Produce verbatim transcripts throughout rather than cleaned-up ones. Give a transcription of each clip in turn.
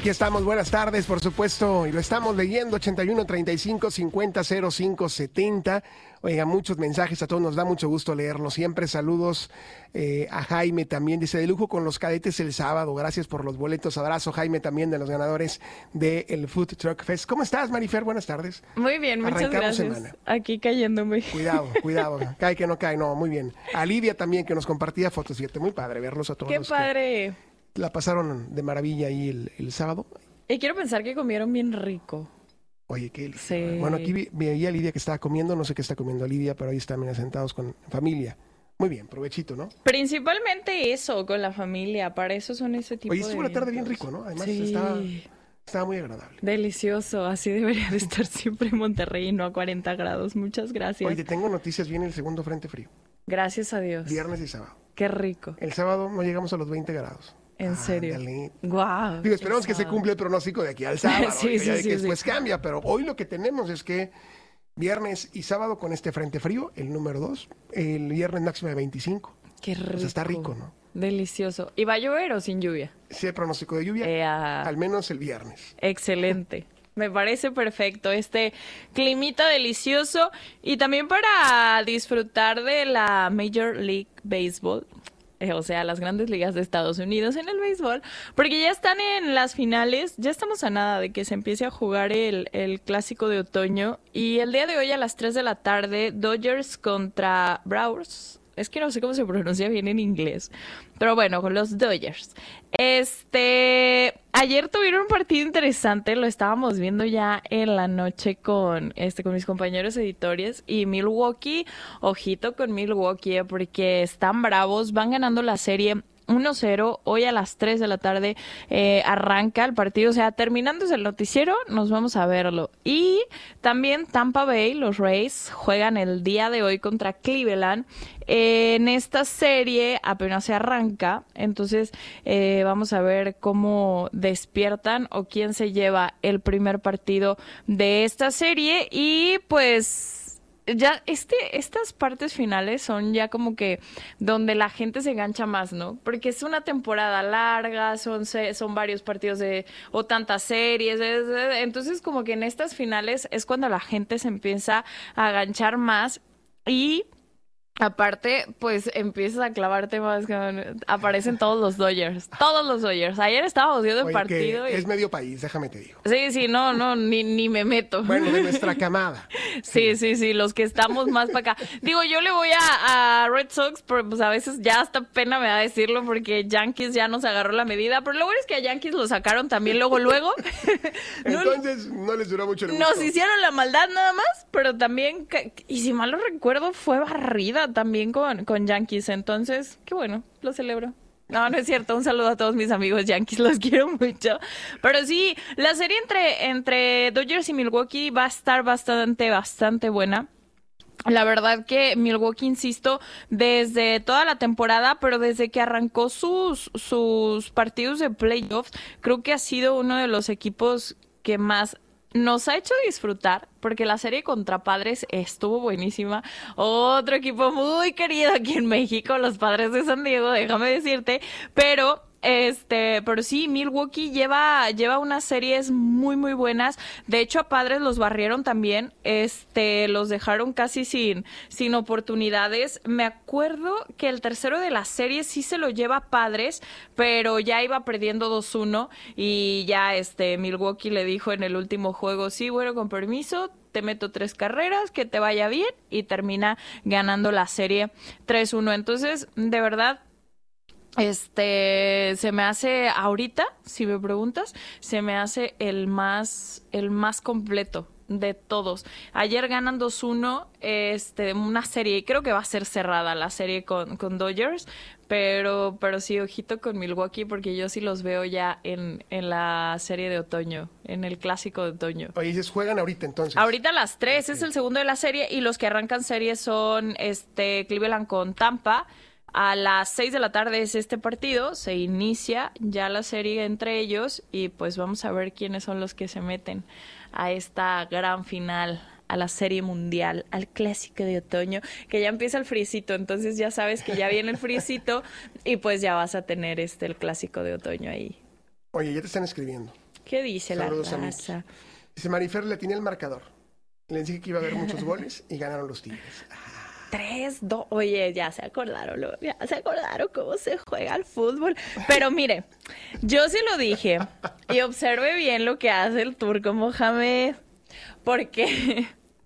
Aquí estamos, buenas tardes, por supuesto, y lo estamos leyendo, ochenta y uno, treinta y cinco, cincuenta, cero cinco, setenta. Oiga, muchos mensajes, a todos nos da mucho gusto leerlos. Siempre saludos eh, a Jaime también, dice, de lujo con los cadetes el sábado, gracias por los boletos. Abrazo, Jaime, también de los ganadores del Food Truck Fest. ¿Cómo estás, Marifer? Buenas tardes. Muy bien, muchas Arrancamos gracias. Semana. Aquí cayéndome. Cuidado, cuidado, cae que no cae, no, muy bien. A Lidia también, que nos compartía fotos, fíjate, muy padre verlos a todos. ¡Qué padre! La pasaron de maravilla ahí el, el sábado. Y quiero pensar que comieron bien rico. Oye, qué sí. Bueno, aquí vi, veía a Lidia que estaba comiendo, no sé qué está comiendo Lidia, pero ahí están mira, sentados con familia. Muy bien, provechito, ¿no? Principalmente eso, con la familia, para eso son ese tipo Oye, de... Oye, estuvo la tarde bien rico, ¿no? Además sí. estaba, estaba muy agradable. Delicioso, así debería de estar siempre en Monterrey y no a cuarenta grados. Muchas gracias. Oye, te tengo noticias, viene el segundo frente frío. Gracias a Dios. Viernes y sábado. Qué rico. El sábado no llegamos a los veinte grados. ¿En serio? Ándale. Guau. Digo, esperamos que se cumpla el pronóstico de aquí al sábado. sí, ya sí, de sí, que después sí. cambia, pero hoy lo que tenemos es que viernes y sábado con este frente frío, el número dos, el viernes máximo de veinticinco. Qué rico. Pues está rico, ¿no? Delicioso. ¿Y va a llover o sin lluvia? Sí, hay pronóstico de lluvia, Eh, ah. al menos el viernes. Excelente. Me parece perfecto este climita delicioso y también para disfrutar de la Major League Baseball. Eh, o sea, las grandes ligas de Estados Unidos en el béisbol, porque ya están en las finales, ya estamos a nada de que se empiece a jugar el, el clásico de otoño, y el día de hoy a las tres de la tarde, Dodgers contra Brewers, es que no sé cómo se pronuncia bien en inglés, pero bueno, con los Dodgers. Este, ayer tuvieron un partido interesante, lo estábamos viendo ya en la noche con este con mis compañeros editores, y Milwaukee, ojito con Milwaukee, porque están bravos, van ganando la serie uno cero, hoy a las tres de la tarde eh, arranca el partido, o sea, terminándose el noticiero, nos vamos a verlo. Y también Tampa Bay, los Rays, juegan el día de hoy contra Cleveland. Eh, en esta serie apenas se arranca, entonces eh, vamos a ver cómo despiertan o quién se lleva el primer partido de esta serie. Y pues... Ya, este, estas partes finales son ya como que donde la gente se engancha más, ¿no? Porque es una temporada larga, son, son varios partidos de, o tantas series, entonces como que en estas finales es cuando la gente se empieza a enganchar más y... Aparte, pues empiezas a clavarte más, aparecen todos los Dodgers, todos los Dodgers. Ayer estábamos viendo el partido. Y... es medio país, déjame te digo. Sí, sí, no, no, ni, ni me meto. Bueno, de nuestra camada. Sí, sí, sí, los que estamos más para acá. Digo, yo le voy a, a Red Sox, pero pues a veces ya hasta pena me da decirlo porque Yankees ya nos agarró la medida. Pero lo bueno es que a Yankees lo sacaron también luego, luego. no, Entonces no les duró mucho el gusto. Nos hicieron la maldad nada más, pero también, y si mal lo recuerdo, fue barrida también con, con Yankees, entonces, qué bueno, lo celebro. No, no es cierto, un saludo a todos mis amigos Yankees, los quiero mucho. Pero sí, la serie entre, entre Dodgers y Milwaukee va a estar bastante, bastante buena. La verdad que Milwaukee, insisto, desde toda la temporada, pero desde que arrancó sus, sus partidos de playoffs, creo que ha sido uno de los equipos que más nos ha hecho disfrutar, porque la serie contra Padres estuvo buenísima. Otro equipo muy querido aquí en México, los Padres de San Diego, déjame decirte, pero... Este, pero sí, Milwaukee lleva, lleva unas series muy, muy buenas. De hecho, a Padres los barrieron también. Este, los dejaron casi sin, sin oportunidades. Me acuerdo que el tercero de la serie sí se lo lleva Padres, pero ya iba perdiendo dos uno. Y ya este, Milwaukee le dijo en el último juego, sí, bueno, con permiso, te meto tres carreras, que te vaya bien. Y termina ganando la serie tres uno. Entonces, de verdad, Este, se me hace ahorita, si me preguntas, se me hace el más, el más completo de todos. Ayer ganan dos uno, este, una serie, creo que va a ser cerrada la serie con, con Dodgers, pero, pero sí, ojito con Milwaukee, porque yo sí los veo ya en, en la serie de otoño, en el clásico de otoño. Oye, ¿se juegan ahorita entonces? Ahorita a las tres, okay. Es Sí. el segundo de la serie, y los que arrancan series son este Cleveland con Tampa. A las seis de la tarde es este partido, se inicia ya la serie entre ellos y pues vamos a ver quiénes son los que se meten a esta gran final, a la serie mundial, al clásico de otoño, que ya empieza el friecito, entonces ya sabes que ya viene el friecito y pues ya vas a tener este el clásico de otoño ahí. Oye, ya te están escribiendo. ¿Qué dice Saludos, la a raza? Miki. Dice Marifer, le tenía el marcador. Le dije que iba a haber muchos goles y ganaron los Tigres. Tres, dos. Oye, ya se acordaron, lo- ya se acordaron cómo se juega el fútbol. Pero mire, yo sí lo dije. Y observe bien lo que hace el turco Mohamed. Porque,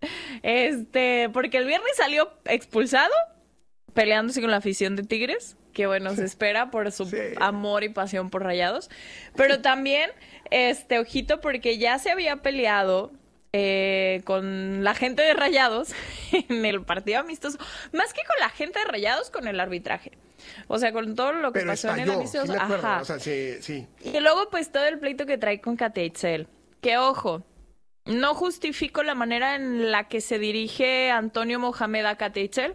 este, porque el viernes salió expulsado, peleándose con la afición de Tigres. Que bueno, se espera por su Sí. amor y pasión por Rayados. Pero también, este, ojito, porque ya se había peleado eh, con la gente de Rayados en el partido amistoso. Más que con la gente de Rayados, con el arbitraje. O sea, con todo lo que Pero pasó en el estalló, amistoso. sí me acuerdo. Ajá. O sea, sí, sí. Y luego, pues, todo el pleito que trae con Katia Itzel. Que, ojo, no justifico la manera en la que se dirige Antonio Mohamed a Katia Itzel.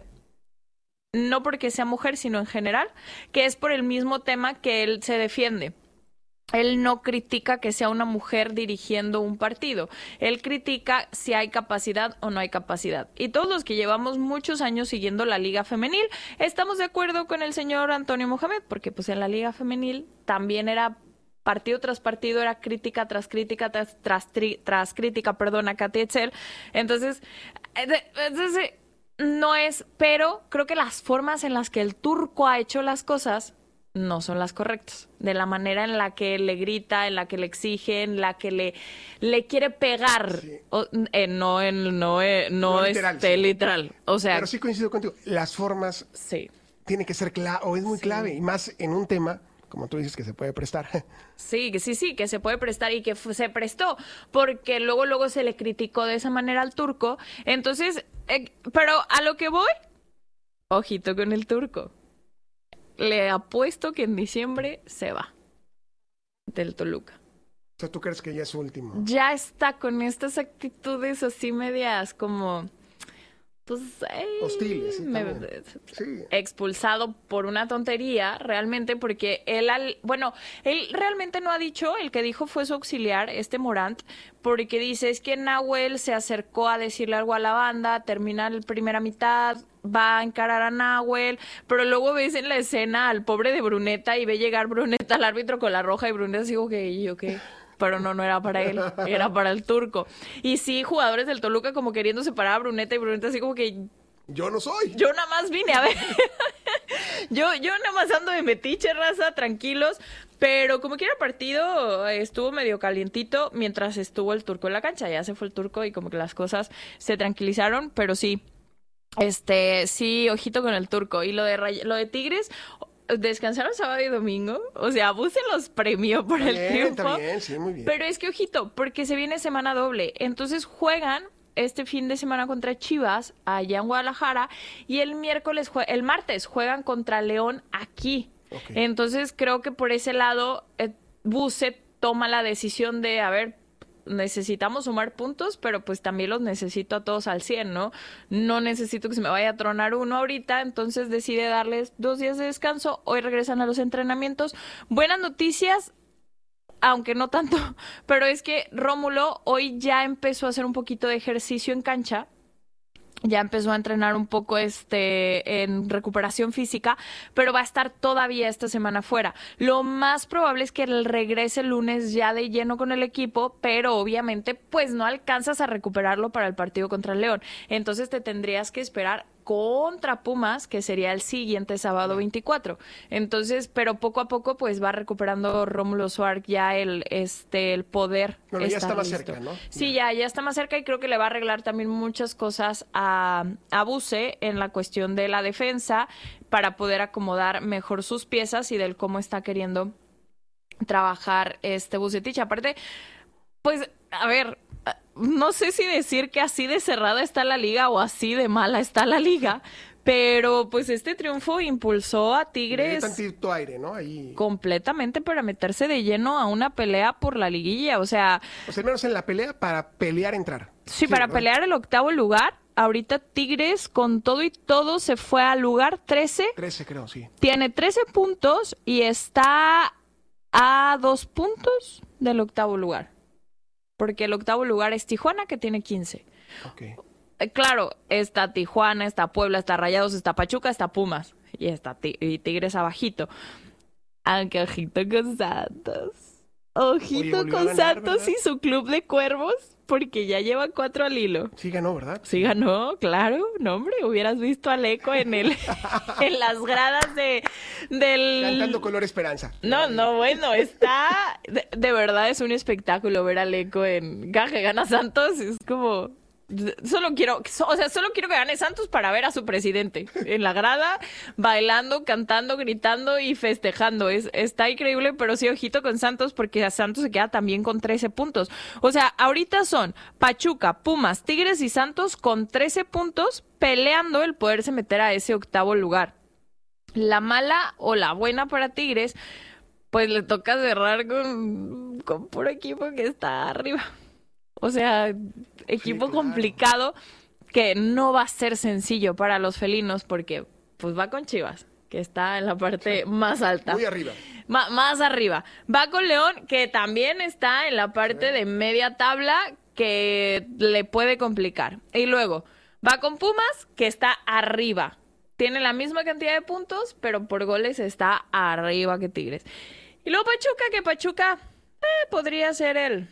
No porque sea mujer, sino en general, que es por el mismo tema que él se defiende. Él no critica que sea una mujer dirigiendo un partido. Él critica si hay capacidad o no hay capacidad. Y todos los que llevamos muchos años siguiendo la Liga Femenil, estamos de acuerdo con el señor Antonio Mohamed, porque pues en la Liga Femenil también era partido tras partido, era crítica tras crítica tras, tras, tri, tras crítica, perdón, a Katia Itzel. Entonces, entonces no es, pero creo que las formas en las que el turco ha hecho las cosas no son las correctas. De la manera en la que le grita, en la que le exige, en la que le, le quiere pegar. Sí. O, eh, no en, no, eh, no, No literal, este, sí. literal. O sea, Pero sí coincido contigo. Las formas sí. tienen que ser clave, o es muy Sí. clave. Y más en un tema, como tú dices, que se puede prestar. Sí, que sí, sí, que se puede prestar y que fu- se prestó, porque luego, luego se le criticó de esa manera al turco. Entonces, eh, pero a lo que voy, ojito con el turco. Le apuesto que en diciembre se va del Toluca. O sea, ¿tú crees que ya es su último? Ya está con estas actitudes así medias como, pues, ay, Hostiles, sí, me- también. Sí. expulsado por una tontería, realmente, porque él, al, bueno, él realmente no ha dicho, el que dijo fue su auxiliar, este Morant, porque dice, es que Nahuel se acercó a decirle algo a la banda, termina la primera mitad, va a encarar a Nahuel, pero luego ves en la escena al pobre de Bruneta y ve llegar Bruneta al árbitro con la roja y Bruneta así como que, ¿y yo qué? Pero no, no era para él, era para el turco. Y sí, jugadores del Toluca como queriendo separar a Bruneta y Bruneta así como que Yo no soy. yo nada más vine a ver. yo, yo nada más ando de metiche, raza, tranquilos. Pero como quiera partido, eh, estuvo medio calientito mientras estuvo el turco en la cancha. Ya se fue el turco y como que las cosas se tranquilizaron, pero sí. Este, sí, ojito con el turco. Y lo de Ray- lo de Tigres, descansaron sábado y domingo. O sea, Buse los premió por Está el bien, triunfo. está bien, sí, muy bien. Pero es que ojito, porque se viene semana doble. Entonces juegan este fin de semana contra Chivas allá en Guadalajara y el miércoles, jue- el martes juegan contra León aquí. Ok. Entonces creo que por ese lado eh, Buse toma la decisión de, a ver, necesitamos sumar puntos, pero pues también los necesito a todos al cien, ¿no? No necesito que se me vaya a tronar uno ahorita, entonces decide darles dos días de descanso. Hoy regresan a los entrenamientos. Buenas noticias, aunque no tanto, pero es que Rómulo hoy ya empezó a hacer un poquito de ejercicio en cancha. Ya empezó a entrenar un poco este en recuperación física, pero va a estar todavía esta semana fuera. Lo más probable es que él regrese el lunes ya de lleno con el equipo, pero obviamente pues no alcanzas a recuperarlo para el partido contra el León. Entonces te tendrías que esperar contra Pumas, que sería el siguiente sábado veinticuatro. Entonces, pero poco a poco pues va recuperando Rómulo Suárez ya el este el poder. Bueno, ya estar está más listo. cerca, ¿no? Sí, ya, ya está más cerca y creo que le va a arreglar también muchas cosas a, a Buse en la cuestión de la defensa para poder acomodar mejor sus piezas y del cómo está queriendo trabajar este Bucetich. Aparte, pues, a ver, no sé si decir que así de cerrada está la liga o así de mala está la liga, pero pues este triunfo impulsó a Le dio Tigres tantito aire, ¿no? Ahí. completamente para meterse de lleno a una pelea por la liguilla, o sea, O sea, al menos en la pelea para pelear entrar. sí, para ¿no? pelear el octavo lugar. Ahorita Tigres, con todo y todo, se fue al lugar trece. trece, creo, sí. Tiene trece puntos y está a dos puntos del octavo lugar. Porque el octavo lugar es Tijuana, que tiene quince. Ok. Eh, Claro, está Tijuana, está Puebla, está Rayados, está Pachuca, está Pumas. Y está Ti- y Tigres abajito. Aunque ojito con Santos. ojito Oye, con ganar, Santos ¿verdad? y su club de cuervos, porque ya lleva cuatro al hilo. Sí ganó, ¿verdad? Sí ganó, claro, no hombre, hubieras visto a Leco en el, en las gradas de, del... Cantando Color Esperanza. No, no, bueno, está, de, de verdad es un espectáculo ver a Leco en Gaje gana Santos, es como... Solo quiero, o sea, solo quiero que gane Santos para ver a su presidente en la grada, bailando, cantando, gritando y festejando. Es, está increíble, pero sí, ojito con Santos, porque a Santos se queda también con trece puntos. O sea, ahorita son Pachuca, Pumas, Tigres y Santos con trece puntos peleando el poderse meter a ese octavo lugar. La mala o la buena para Tigres, pues le toca cerrar con, con puro equipo que está arriba. O sea, equipo Sí, claro. complicado que no va a ser sencillo para los felinos porque pues va con Chivas, que está en la parte sí. más alta. Muy arriba. Ma- más arriba. Va con León, que también está en la parte sí. de media tabla, que le puede complicar. Y luego va con Pumas, que está arriba. Tiene la misma cantidad de puntos, pero por goles está arriba que Tigres. Y luego Pachuca, que Pachuca eh, podría ser el...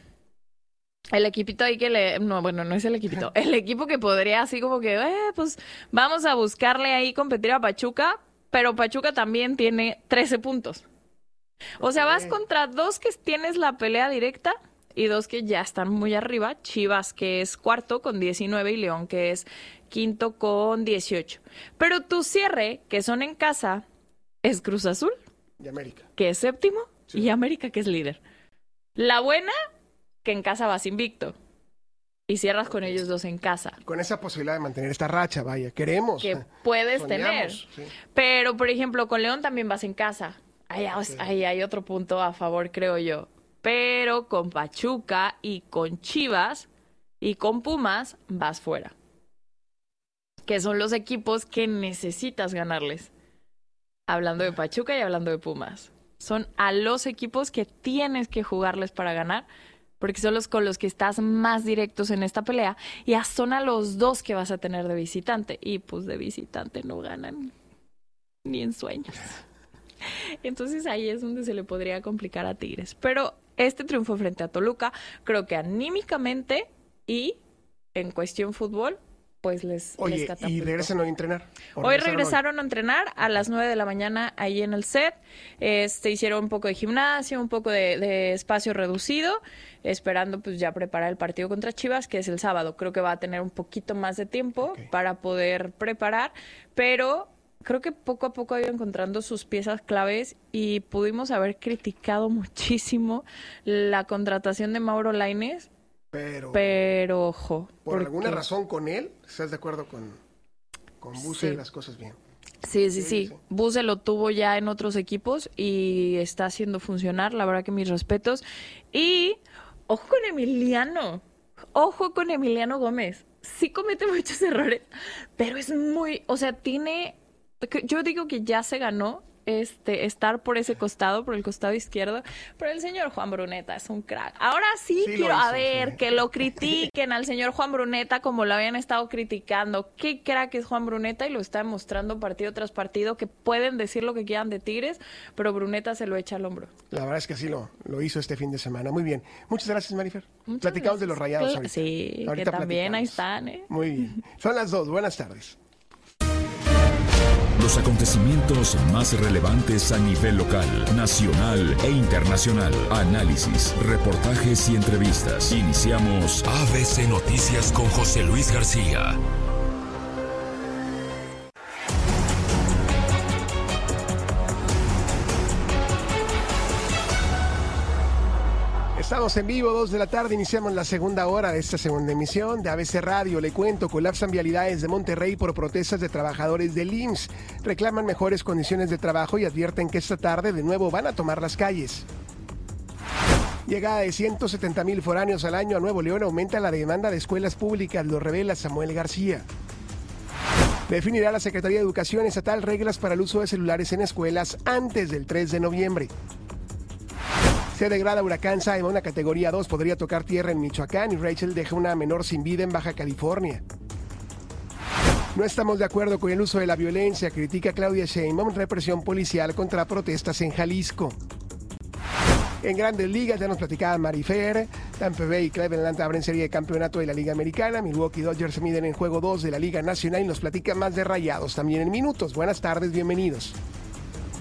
El equipito ahí que le... No, bueno, no es el equipito. El equipo que podría así como que, eh, pues vamos a buscarle ahí competir a Pachuca, pero Pachuca también tiene trece puntos. O sea, vas contra dos que tienes la pelea directa y dos que ya están muy arriba. Chivas, que es cuarto con diecinueve, y León, que es quinto con dieciocho. Pero tu cierre, que son en casa, es Cruz Azul. Y América. Que es séptimo, sí. y América, que es líder. La buena... que en casa vas invicto y cierras con ellos dos en casa. Con esa posibilidad de mantener esta racha, vaya, queremos. Que puedes Soñamos, tener. Sí. Pero, por ejemplo, con León también vas en casa. Ahí, Sí. ahí hay otro punto a favor, creo yo. Pero con Pachuca y con Chivas y con Pumas vas fuera. Que son los equipos que necesitas ganarles. Hablando de Pachuca y hablando de Pumas. Son a los equipos que tienes que jugarles para ganar, porque son los con los que estás más directos en esta pelea, y son a los dos que vas a tener de visitante, y pues de visitante no ganan ni en sueños. Entonces ahí es donde se le podría complicar a Tigres. Pero este triunfo frente a Toluca, creo que anímicamente y en cuestión fútbol, pues les, Oye, les catapultó. ¿y regresan hoy a entrenar? Hoy regresaron hoy? a entrenar a las nueve de la mañana ahí en el set. Este, hicieron un poco de gimnasio, un poco de, de espacio reducido, esperando pues ya preparar el partido contra Chivas, que es el sábado. Creo que va a tener un poquito más de tiempo okay. para poder preparar, pero creo que poco a poco ha ido encontrando sus piezas claves y pudimos haber criticado muchísimo la contratación de Mauro Lainez. Pero, pero, ojo. Por porque... alguna razón con él, ¿estás de acuerdo con, con Buse? Sí. Las cosas bien. Sí, sí, sí, sí. Buse lo tuvo ya en otros equipos y está haciendo funcionar. La verdad que mis respetos. Y ojo con Emiliano. Ojo con Emiliano Gómez. Sí comete muchos errores, pero es muy... O sea, tiene... Yo digo que ya se ganó este estar por ese costado, por el costado izquierdo, pero el señor Juan Bruneta es un crack. Ahora sí, sí quiero, hizo, a ver, sí. que lo critiquen al señor Juan Bruneta como lo habían estado criticando. Qué crack es Juan Bruneta y lo está demostrando partido tras partido, que pueden decir lo que quieran de Tigres, pero Bruneta se lo echa al hombro. La verdad es que así lo, lo hizo este fin de semana. Muy bien. Muchas gracias, Marifer. Muchas Platicamos gracias. de los Rayados ahorita. Sí, ahorita que también ahí están, ¿eh? Muy bien. Son las dos. Buenas tardes. Los acontecimientos más relevantes a nivel local, nacional e internacional. Análisis, reportajes y entrevistas. Iniciamos A B C Noticias con José Luis García. Estamos en vivo, dos de la tarde, iniciamos la segunda hora de esta segunda emisión de A B C Radio. Le cuento, colapsan vialidades de Monterrey por protestas de trabajadores del I M S S. Reclaman mejores condiciones de trabajo y advierten que esta tarde de nuevo van a tomar las calles. Llegada de ciento setenta mil foráneos al año a Nuevo León, aumenta la demanda de escuelas públicas, lo revela Samuel García. Definirá la Secretaría de Educación Estatal reglas para el uso de celulares en escuelas antes del tres de noviembre. Se degrada huracán Saima, una categoría dos, podría tocar tierra en Michoacán y Rachel deja una menor sin vida en Baja California. No estamos de acuerdo con el uso de la violencia, critica Claudia Sheinbaum, represión policial contra protestas en Jalisco. En Grandes Ligas ya nos platicaba Marifer, Tampa Bay y Cleveland abren serie de campeonato de la Liga Americana, Milwaukee Dodgers se miden en juego dos de la Liga Nacional y nos platica más de Rayados también en minutos. Buenas tardes, bienvenidos.